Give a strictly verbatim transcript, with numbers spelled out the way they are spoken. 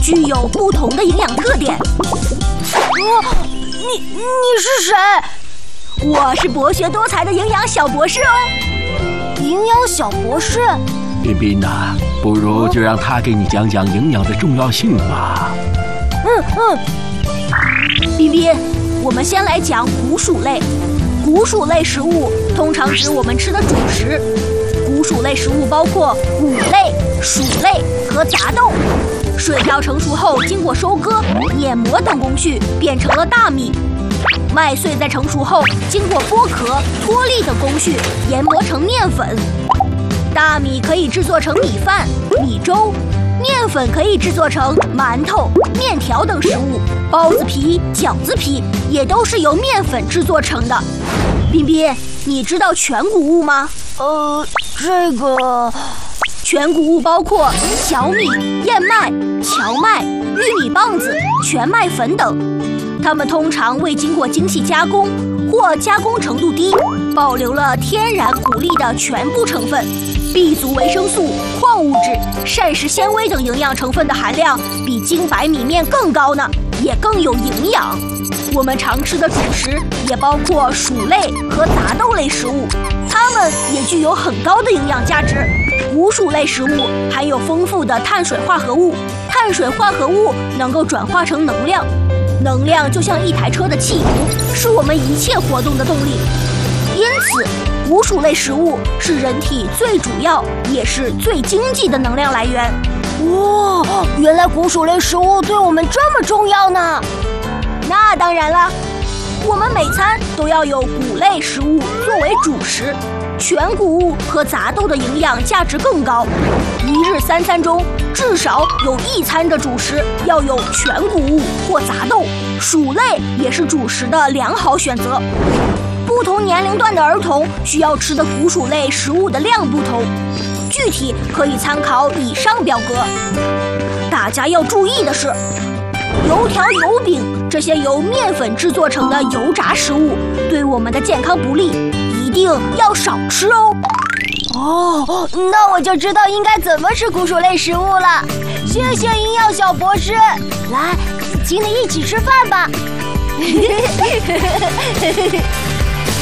具有不同的营养特点。 哦，你你是谁？ 我是博学多才的营养小博士哦。 营养小博士？ 彬彬呐，不如就让他给你讲讲营养的重要性吧。 嗯嗯。 彬彬，我们先来讲谷薯类。谷薯类食物通常指我们吃的主食。谷薯类食物包括谷类、薯类和杂豆。水稻成熟后，经过收割、碾磨等工序，变成了大米。麦穗在成熟后，经过剥壳、脱粒等工序，研磨成面粉。大米可以制作成米饭、米粥，面粉可以制作成馒头、面条等食物。包子皮、饺子皮也都是由面粉制作成的。彬彬，你知道全谷物吗？ 呃，这个全谷物包括小米、燕麦、荞麦、玉米棒子、全麦粉等。它们通常未经过精细加工，或加工程度低，保留了天然谷粒的全部成分。B 族维生素、矿物质、膳食纤维等营养成分的含量比精白米面更高呢，也更有营养。我们常吃的主食也包括薯类和杂豆类食物，它们也具有很高的营养价值。谷薯类食物含有丰富的碳水化合物，碳水化合物能够转化成能量，能量就像一台车的汽油，是我们一切活动的动力。因此，谷薯类食物是人体最主要也是最经济的能量来源。 哇，原来谷薯类食物对我们这么重要呢！ 那当然了，我们每餐都要有谷类食物作为主食。全谷物和杂豆的营养价值更高，一日三餐中至少有一餐的主食要有全谷物或杂豆，薯类也是主食的良好选择。不同年龄段的儿童需要吃的谷薯类食物的量不同，具体可以参考以上表格。大家要注意的是，油条、油饼这些由面粉制作成的油炸食物对我们的健康不利，一定要少吃哦。 哦，那我就知道应该怎么吃谷薯类食物了。谢谢营养小博士，来，请你一起吃饭吧。